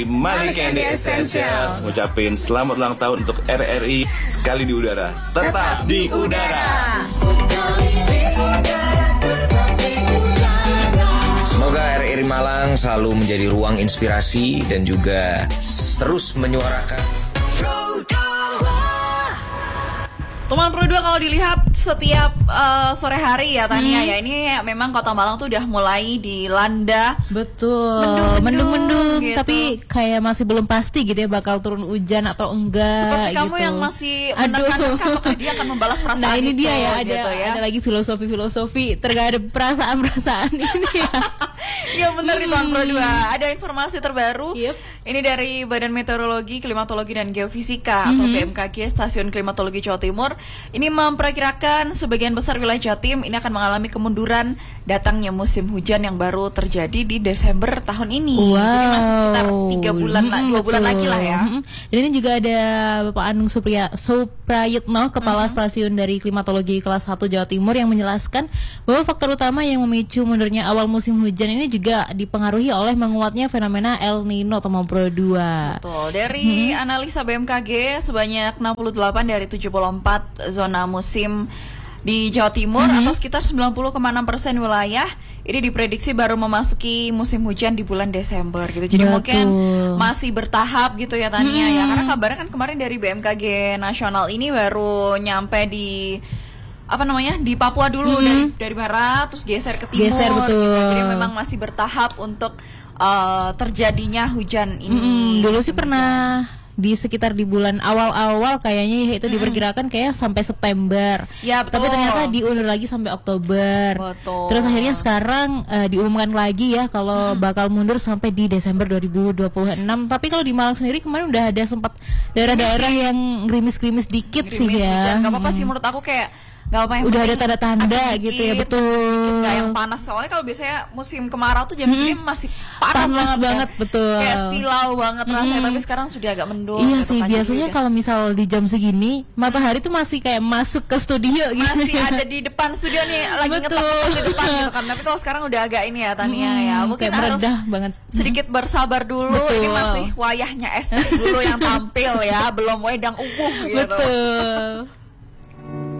Malik and the Essentials ngucapin selamat ulang tahun untuk RRI sekali di udara, tetap di udara. Semoga RRI Malang selalu menjadi ruang inspirasi dan juga terus menyuarakan. Teman Pro 2 kalau dilihat setiap sore hari ya Tania ya, ini memang Kota Malang tuh udah mulai dilanda mendung-mendung gitu. Tapi kayak masih belum pasti gitu ya bakal turun hujan atau enggak. Seperti kamu gitu. yang masih menekankan apakah dia akan membalas perasaan. Nah ini itu, dia ya, gitu ada lagi filosofi terhadap perasaan ini ya. Iya benar di Tuan Pro 2. Ada informasi terbaru. Ini dari Badan Meteorologi, Klimatologi dan Geofisika atau BMKG Stasiun Klimatologi Jawa Timur. Ini memperkirakan sebagian besar wilayah Jatim ini akan mengalami kemunduran datangnya musim hujan yang baru terjadi di Desember tahun ini. Jadi masih sekitar 2 bulan lagi lah ya. Dan ini juga ada Bapak Anung Suprayitno, Kepala Stasiun dari Klimatologi kelas 1 Jawa Timur, yang menjelaskan bahwa faktor utama yang memicu mundurnya awal musim hujan ini juga dipengaruhi oleh menguatnya fenomena El Nino atau Pro 2. Betul. Dari analisa BMKG, sebanyak 68 dari 74 zona musim di Jawa Timur atau sekitar 90,6% wilayah ini diprediksi baru memasuki musim hujan di bulan Desember gitu. Jadi mungkin masih bertahap gitu ya Tania ya. Karena kabarnya kan kemarin dari BMKG nasional ini baru nyampe di di Papua dulu, dari barat terus geser ke timur. Betul. Gitu. Jadi memang masih bertahap untuk terjadinya hujan ini. Dulu sih pernah di sekitar di bulan awal-awal kayaknya itu diperkirakan kayak sampai September. Ya, tapi ternyata diundur lagi sampai Oktober. Betul. Terus akhirnya sekarang diumumkan lagi ya kalau bakal mundur sampai di Desember 2026. Tapi kalau di Malang sendiri kemarin udah ada sempat daerah-daerah yang gerimis-gerimis dikit sih ya. Gak apa-apa sih menurut aku, kayak gak apa, udah ada tanda-tanda gitu ya. Betul. Gak yang panas. Soalnya kalau biasanya musim kemarau tuh jam segini masih panas banget ya. Betul. Kayak silau banget rasanya. Tapi sekarang sudah agak mendung. Iya gitu sih, kan. biasanya kalau misal di jam segini matahari tuh masih kayak masuk ke studio gitu. Masih ada di depan studio nih, lagi ngetok di depan gitu kan. Tapi kalau sekarang udah agak ini ya Tania ya. Mungkin harus banget. Sedikit bersabar dulu. Ini masih wayahnya es dulu yang tampil ya, belum wedang gitu. Betul.